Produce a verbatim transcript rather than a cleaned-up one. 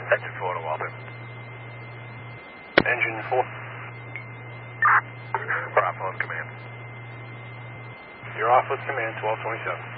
Engine four to Walter. Engine four. We're off with command. You're off with command, twelve twenty-seven.